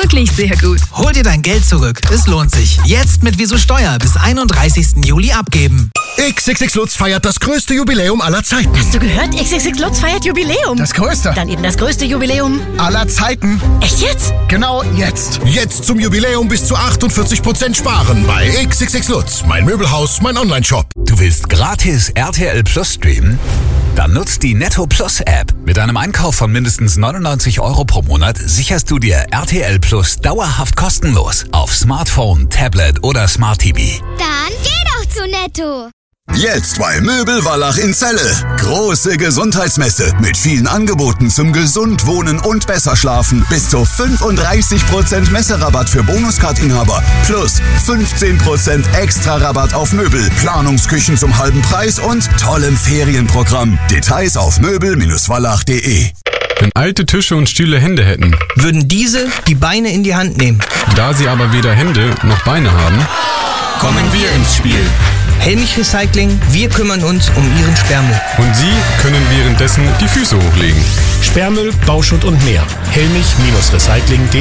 wirklich sehr gut. Hol dir dein Geld zurück. Es lohnt sich. Jetzt mit Wieso Steuer bis 31. Juli abgeben. XXX Lutz feiert das größte Jubiläum aller Zeiten. Hast du gehört? XXX Lutz feiert Jubiläum. Das größte. Dann eben das größte Jubiläum aller Zeiten. Echt jetzt? Genau jetzt. Jetzt zum Jubiläum bis zu 48% sparen bei XXX Lutz. Mein Möbelhaus, mein Onlineshop. Du willst gratis RTL Plus streamen? Dann nutzt die Netto Plus App. Mit einem Einkauf von mindestens 99 € pro Monat sicherst du dir RTL Plus dauerhaft kostenlos auf Smartphone, Tablet oder Smart TV. Dann geh doch zu Netto. Jetzt bei Möbel Wallach in Celle. Große Gesundheitsmesse mit vielen Angeboten zum gesund wohnen und besser schlafen. Bis zu 35% Messerabatt für Bonuskart-Inhaber. Plus 15% extra Rabatt auf Möbel. Planungsküchen zum halben Preis und tollem Ferienprogramm. Details auf möbel-wallach.de. Wenn alte Tische und Stühle Hände hätten, würden diese die Beine in die Hand nehmen. Da sie aber weder Hände noch Beine haben, kommen wir ins Spiel. Helmich Recycling, wir kümmern uns um Ihren Sperrmüll. Und Sie können währenddessen die Füße hochlegen. Sperrmüll, Bauschutt und mehr. Helmich-recycling.de.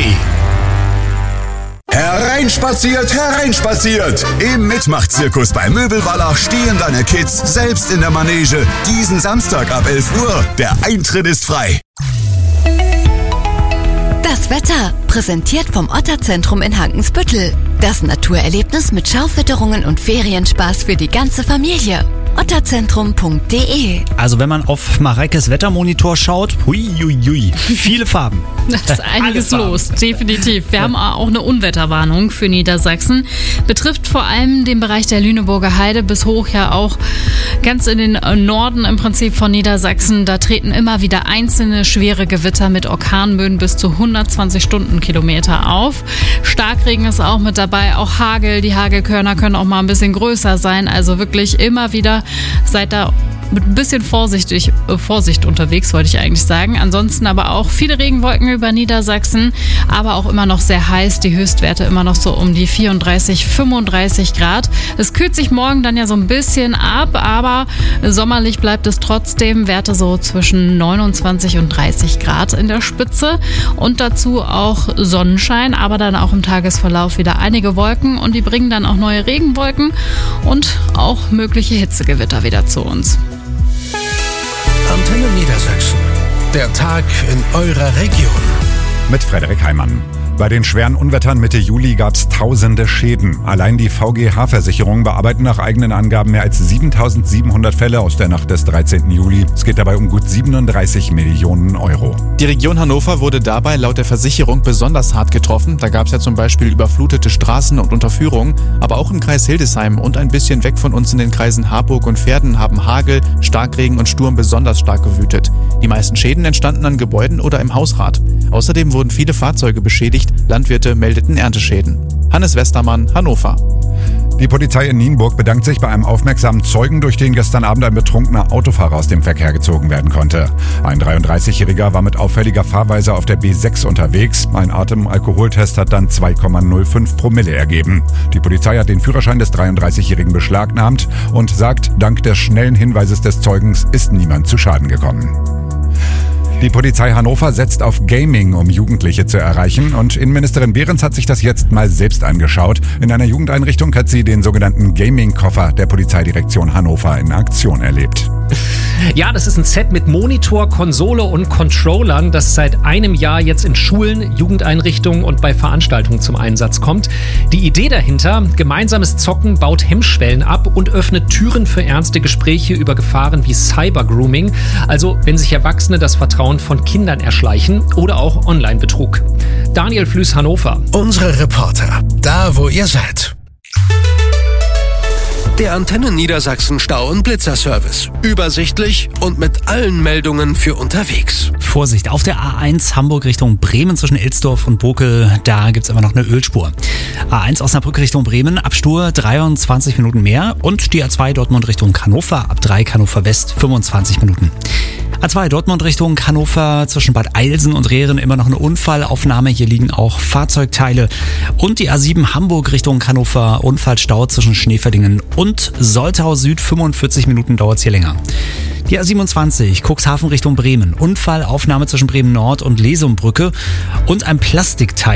Hereinspaziert, hereinspaziert! Im Mitmachzirkus bei Möbel Wallach stehen deine Kids selbst in der Manege. Diesen Samstag ab 11 Uhr. Der Eintritt ist frei. Das Wetter, präsentiert vom Otterzentrum in Hankensbüttel. Das Naturerlebnis mit Schaufütterungen und Ferienspaß für die ganze Familie. otterzentrum.de. Also wenn man auf Mareikes Wettermonitor schaut, huiuiui, viele Farben. Da ist einiges los, definitiv. Wir haben auch eine Unwetterwarnung für Niedersachsen. Betrifft vor allem den Bereich der Lüneburger Heide bis hoch ja auch ganz in den Norden im Prinzip von Niedersachsen. Da treten immer wieder einzelne schwere Gewitter mit Orkanböen bis zu 120 Stundenkilometer auf. Starkregen ist auch mit dabei, auch Hagel. Die Hagelkörner können auch mal ein bisschen größer sein. Also wirklich immer wieder seid da mit ein bisschen Vorsicht unterwegs, wollte ich eigentlich sagen. Ansonsten aber auch viele Regenwolken über Niedersachsen, aber auch immer noch sehr heiß. Die Höchstwerte immer noch so um die 34, 35 Grad. Es kühlt sich morgen dann ja so ein bisschen ab, aber sommerlich bleibt es trotzdem. Werte so zwischen 29 und 30 Grad in der Spitze. Und dazu auch Sonnenschein, aber dann auch im Tagesverlauf wieder einige Wolken. Und die bringen dann auch neue Regenwolken und auch mögliche Hitzegewitter wieder zu uns. Antenne Niedersachsen. Der Tag in eurer Region. Mit Frederik Heimann. Bei den schweren Unwettern Mitte Juli gab es tausende Schäden. Allein die VGH-Versicherungen bearbeiten nach eigenen Angaben mehr als 7.700 Fälle aus der Nacht des 13. Juli. Es geht dabei um gut 37 Millionen Euro. Die Region Hannover wurde dabei laut der Versicherung besonders hart getroffen. Da gab es ja zum Beispiel überflutete Straßen und Unterführungen. Aber auch im Kreis Hildesheim und ein bisschen weg von uns in den Kreisen Harburg und Verden haben Hagel, Starkregen und Sturm besonders stark gewütet. Die meisten Schäden entstanden an Gebäuden oder im Hausrat. Außerdem wurden viele Fahrzeuge beschädigt. Landwirte meldeten Ernteschäden. Hannes Westermann, Hannover. Die Polizei in Nienburg bedankt sich bei einem aufmerksamen Zeugen, durch den gestern Abend ein betrunkener Autofahrer aus dem Verkehr gezogen werden konnte. Ein 33-Jähriger war mit auffälliger Fahrweise auf der B6 unterwegs. Ein Atemalkoholtest hat dann 2,05 Promille ergeben. Die Polizei hat den Führerschein des 33-Jährigen beschlagnahmt und sagt, dank des schnellen Hinweises des Zeugens ist niemand zu Schaden gekommen. Die Polizei Hannover setzt auf Gaming, um Jugendliche zu erreichen. Und Innenministerin Behrens hat sich das jetzt mal selbst angeschaut. In einer Jugendeinrichtung hat sie den sogenannten Gaming-Koffer der Polizeidirektion Hannover in Aktion erlebt. Ja, das ist ein Set mit Monitor, Konsole und Controllern, das seit einem Jahr jetzt in Schulen, Jugendeinrichtungen und bei Veranstaltungen zum Einsatz kommt. Die Idee dahinter, gemeinsames Zocken baut Hemmschwellen ab und öffnet Türen für ernste Gespräche über Gefahren wie Cybergrooming, also wenn sich Erwachsene das Vertrauen von Kindern erschleichen oder auch Online-Betrug. Daniel Flüß, Hannover. Unsere Reporter, da wo ihr seid. Der Antenne Niedersachsen Stau- und Blitzerservice. Übersichtlich und mit allen Meldungen für unterwegs. Vorsicht, auf der A1 Hamburg Richtung Bremen zwischen Ilsdorf und Bokel, da gibt's immer noch eine Ölspur. A1 Osnabrück Richtung Bremen, Abstur 23 Minuten mehr und die A2 Dortmund Richtung Hannover, ab 3 Hannover West 25 Minuten. A2 Dortmund Richtung Hannover zwischen Bad Eilsen und Rehren immer noch eine Unfallaufnahme. Hier liegen auch Fahrzeugteile. Und die A7 Hamburg Richtung Hannover, Unfallstau zwischen Schneeferlingen und Soltau Süd. 45 Minuten dauert es hier länger. Die A27 Cuxhaven Richtung Bremen. Unfallaufnahme zwischen Bremen Nord und Lesumbrücke und ein Plastikteil